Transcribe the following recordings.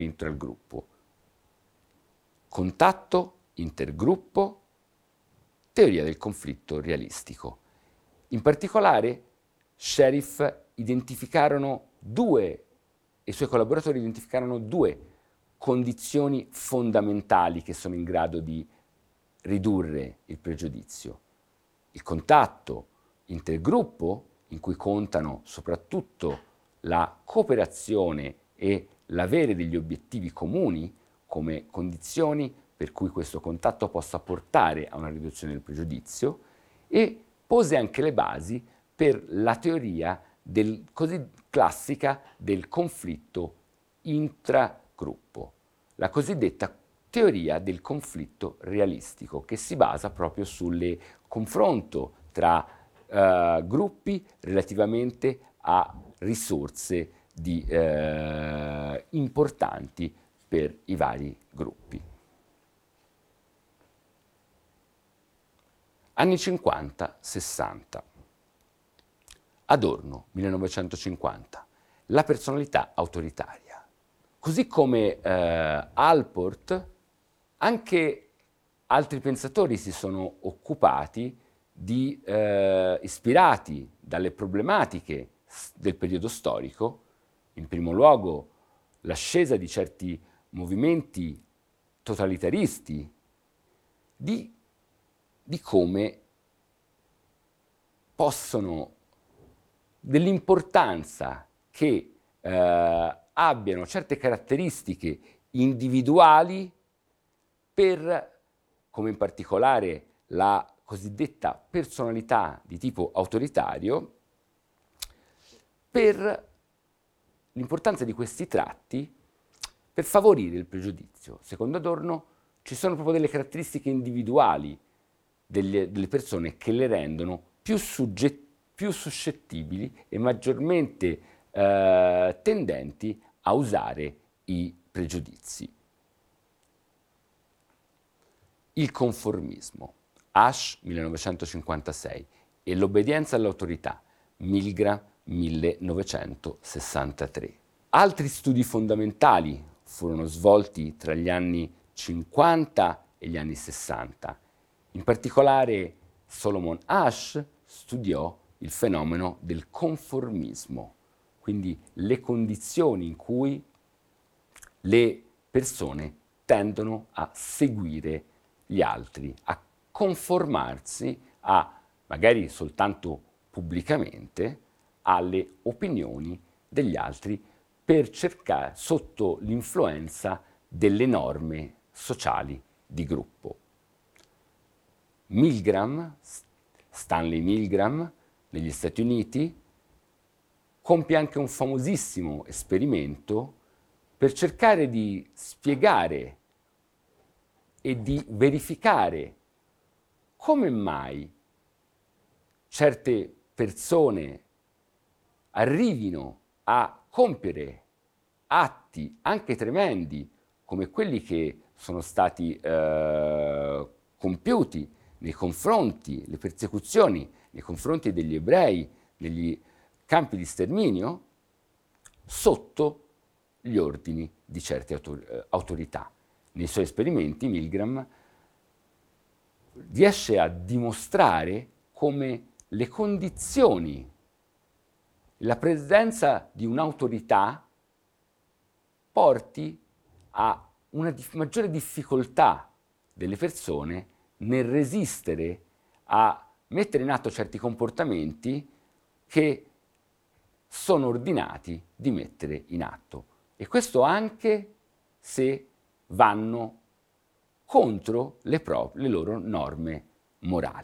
dentro al gruppo. Contatto, intergruppo, teoria del conflitto realistico. In particolare, Sherif e i suoi collaboratori identificarono due condizioni fondamentali che sono in grado di ridurre il pregiudizio. Il contatto intergruppo, in cui contano soprattutto la cooperazione e l'avere degli obiettivi comuni come condizioni per cui questo contatto possa portare a una riduzione del pregiudizio, e pose anche le basi per la teoria così classica del conflitto intragruppo, la cosiddetta teoria del conflitto realistico, che si basa proprio sul confronto tra gruppi relativamente a risorse importanti per i vari gruppi. Anni 50-60. Adorno, 1950. La personalità autoritaria. Così come Allport, anche altri pensatori si sono occupati ispirati dalle problematiche del periodo storico, in primo luogo l'ascesa di certi movimenti totalitaristi, di come dell'importanza che abbiano certe caratteristiche individuali come in particolare la cosiddetta personalità di tipo autoritario, per l'importanza di questi tratti per favorire il pregiudizio. Secondo Adorno ci sono proprio delle caratteristiche individuali delle persone che le rendono più suscettibili e maggiormente tendenti a usare i pregiudizi. Il conformismo, Asch 1956, e l'obbedienza all'autorità, Milgram 1963. Altri studi fondamentali furono svolti tra gli anni 50 e gli anni 60. In particolare Solomon Asch studiò il fenomeno del conformismo, quindi le condizioni in cui le persone tendono a seguire gli altri, a conformarsi magari soltanto pubblicamente, alle opinioni degli altri per cercare, sotto l'influenza delle norme sociali di gruppo. Stanley Milgram, negli Stati Uniti, compie anche un famosissimo esperimento per cercare di spiegare e di verificare come mai certe persone arrivino a compiere atti anche tremendi come quelli che sono stati compiuti nei confronti, le persecuzioni nei confronti degli ebrei negli campi di sterminio, sotto gli ordini di certe autorità. Nei suoi esperimenti Milgram riesce a dimostrare come le condizioni, la presenza di un'autorità porti a una maggiore difficoltà delle persone nel resistere a mettere in atto certi comportamenti che sono ordinati di mettere in atto. E questo anche se vanno contro le loro norme morali.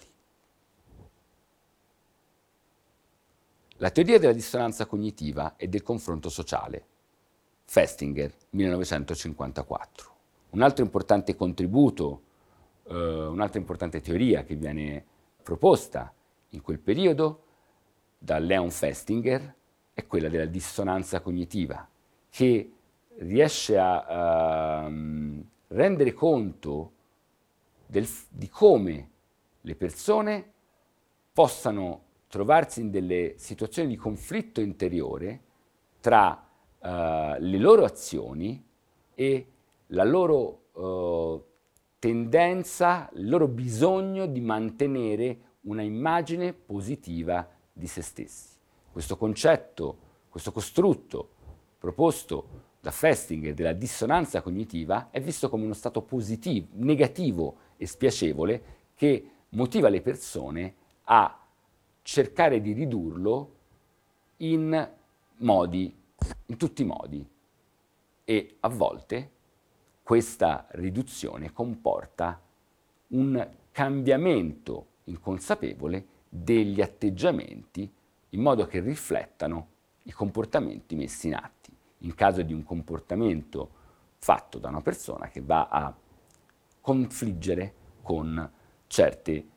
La teoria della dissonanza cognitiva e del confronto sociale, Festinger, 1954. Un altro importante contributo, un'altra importante teoria che viene proposta in quel periodo da Leon Festinger è quella della dissonanza cognitiva, che riesce a rendere conto di come le persone possano trovarsi in delle situazioni di conflitto interiore tra le loro azioni e la loro tendenza, il loro bisogno di mantenere una immagine positiva di se stessi. Questo concetto, questo costrutto proposto da Festinger della dissonanza cognitiva è visto come uno stato positivo, negativo e spiacevole che motiva le persone a cercare di ridurlo in tutti i modi, e a volte questa riduzione comporta un cambiamento inconsapevole degli atteggiamenti in modo che riflettano i comportamenti messi in atto. In caso di un comportamento fatto da una persona che va a confliggere con certe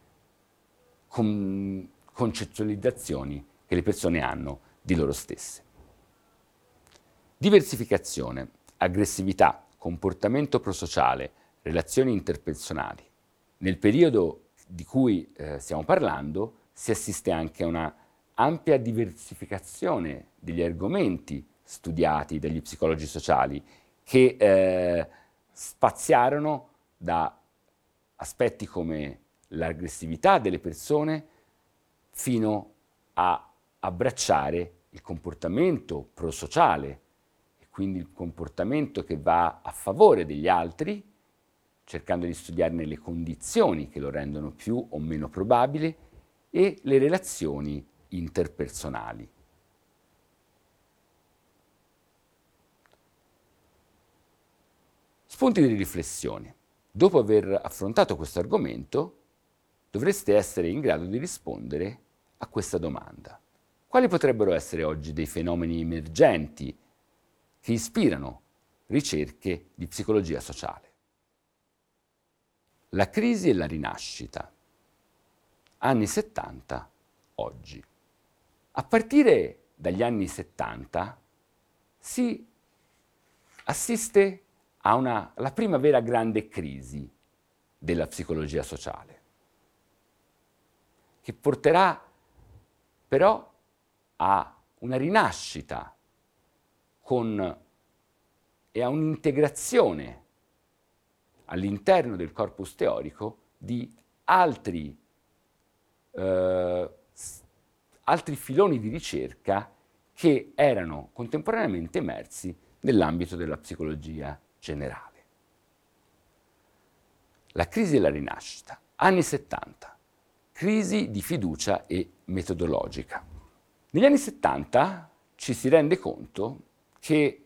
concettualizzazioni che le persone hanno di loro stesse. Diversificazione, aggressività, comportamento prosociale, relazioni interpersonali. Nel periodo di cui stiamo parlando si assiste anche a una ampia diversificazione degli argomenti studiati dagli psicologi sociali che spaziarono da aspetti come l'aggressività delle persone fino a abbracciare il comportamento prosociale, e quindi il comportamento che va a favore degli altri, cercando di studiarne le condizioni che lo rendono più o meno probabile, e le relazioni interpersonali. Spunti di riflessione. Dopo aver affrontato questo argomento, dovreste essere in grado di rispondere a questa domanda. Quali potrebbero essere oggi dei fenomeni emergenti che ispirano ricerche di psicologia sociale? La crisi e la rinascita. Anni 70, oggi. A partire dagli anni 70 si assiste alla prima vera grande crisi della psicologia sociale, che porterà però a una rinascita e a un'integrazione all'interno del corpus teorico di altri filoni di ricerca che erano contemporaneamente emersi nell'ambito della psicologia generale. La crisi e la rinascita. Anni 70. Crisi di fiducia e metodologica. Negli anni 70 ci si rende conto che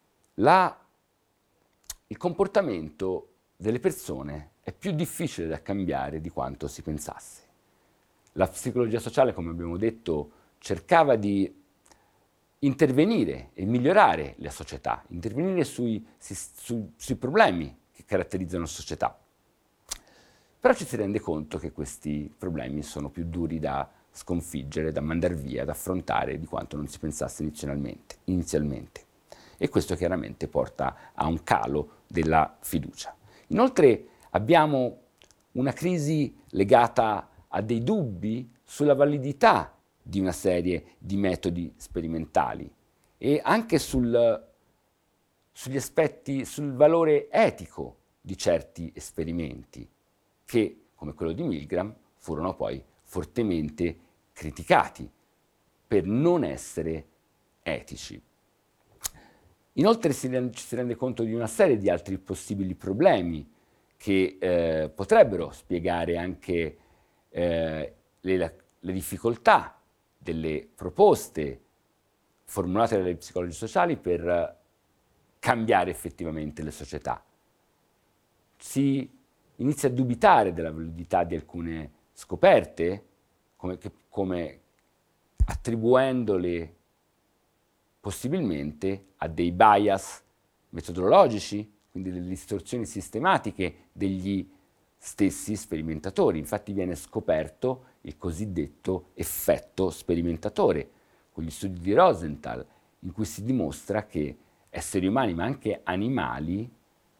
il comportamento delle persone è più difficile da cambiare di quanto si pensasse. La psicologia sociale, come abbiamo detto, cercava di intervenire e migliorare la società, intervenire sui problemi che caratterizzano la società. Però ci si rende conto che questi problemi sono più duri da sconfiggere, da mandar via, da affrontare di quanto non si pensasse inizialmente. E questo chiaramente porta a un calo della fiducia. Inoltre abbiamo una crisi legata a dei dubbi sulla validità di una serie di metodi sperimentali e anche sugli aspetti, sul valore etico di certi esperimenti che, come quello di Milgram, furono poi fortemente criticati per non essere etici. Inoltre ci si rende conto di una serie di altri possibili problemi che potrebbero spiegare anche le difficoltà delle proposte formulate dalle psicologi sociali per cambiare effettivamente le società. Si inizia a dubitare della validità di alcune scoperte, come attribuendole possibilmente a dei bias metodologici, quindi delle distorsioni sistematiche degli stessi sperimentatori. Infatti viene scoperto il cosiddetto effetto sperimentatore, con gli studi di Rosenthal, in cui si dimostra che esseri umani, ma anche animali,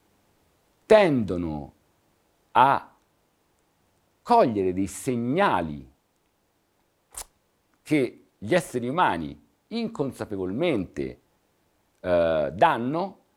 tendono a cogliere dei segnali che gli esseri umani inconsapevolmente danno